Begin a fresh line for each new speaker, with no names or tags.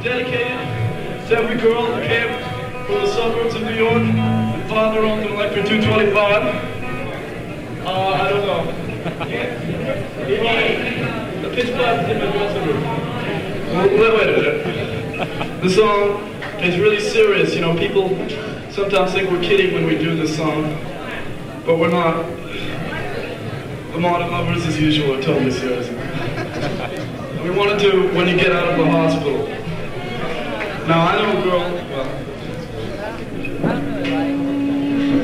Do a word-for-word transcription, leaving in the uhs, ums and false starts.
Dedicated to every girl who came from the suburbs of New York and father owned an electric two twenty-five. Uh, I don't know. The pitch black is in my dressing room. Wait, wait a minute. The song is really serious. You know, people sometimes think we're kidding when we do this song, but we're not. The Modern Lovers, as usual, are totally serious. We want to do When You Get Out of the Hospital. Now, I know a girl